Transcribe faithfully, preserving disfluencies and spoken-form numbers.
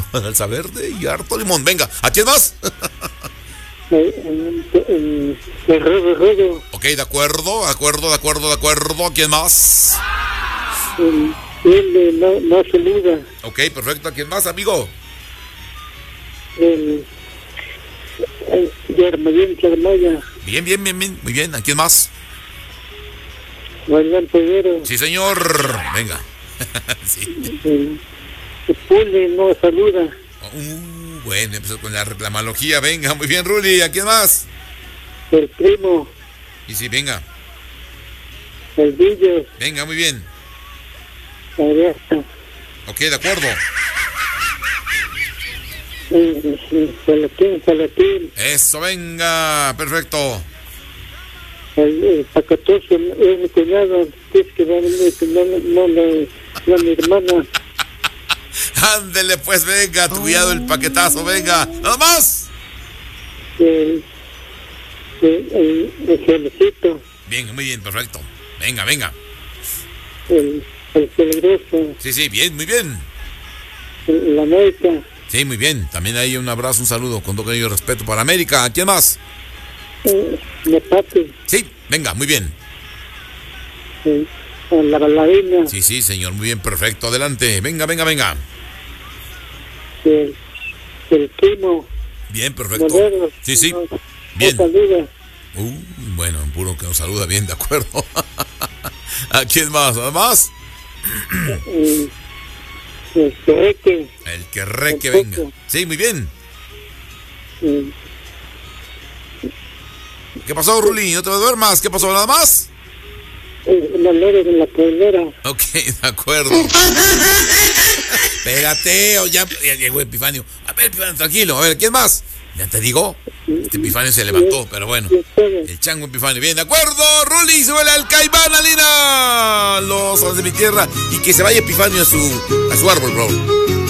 bueno, salsa verde y harto limón. Venga, ¿a quién más? El, el, el rodo, rodo. Ok, de acuerdo, de acuerdo, de acuerdo, de acuerdo. ¿A quién más? El, el no, no saluda. Ok, perfecto. ¿A quién más, amigo? El, el de Armadillo Charmaya. Bien, bien, bien, bien. Muy bien. ¿A quién más? Guardián Pedero. Sí, señor. Venga. Sí. El, el Pule no saluda. Uh, bueno, empezó con la reclamología. Venga, muy bien, Ruli. ¿A quién más? El Primo. Y sí, venga. El Villos. Venga, muy bien. La Areasta. Ok, de acuerdo. El, el Salatín, Salatín. Eso, venga. Perfecto. El, el Pacatoso es mi cuñado. Es que va a venir, que no, no, no, no, mi hermana. Ándele, pues, venga, tu guiado el paquetazo, venga. ¡Nada más! El, el, el, el Celecito. Bien, muy bien, perfecto. Venga, venga. El, el Peligroso. Sí, sí, bien, muy bien. El, la América. Sí, muy bien. También hay un abrazo, un saludo con todo cariño y respeto para América. ¿A quién más? El, el Papi. Sí, venga, muy bien. El, la Bailarina. Sí, sí, señor, muy bien, perfecto. Adelante, venga, venga, venga. El, el Primo. Bien, perfecto. Modelo. Sí, sí, No, bien. no saluda. Uh, bueno, puro que nos saluda bien, de acuerdo. ¿A quién más? ¿Nada más? El, el Quereque. El que re que Perfecto. venga. Sí, muy bien. El, ¿Qué pasó, Ruli? ¿No te duermas? ¿Qué pasó? ¿Nada más? el Valero de la Pueblera. Ok, de acuerdo. Espérate, o ya, ya llegó Epifanio. A ver, Epifanio, tranquilo. A ver, ¿quién más? Ya te digo. Este Epifanio se levantó, pero bueno. El chango Epifanio. Bien, de acuerdo, Ruli, súbele al Caimán, Alina. Los ojos de mi tierra. Y que se vaya Epifanio a su, a su árbol, bro.